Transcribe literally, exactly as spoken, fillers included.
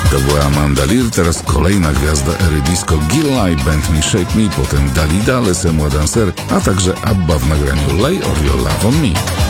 To była Amanda Lear, teraz kolejna gwiazda ery disco Gilla i Bentley Shake Me, potem Dalida, Laissez-moi danser, a także Abba w nagraniu Lay All Your Love on Me.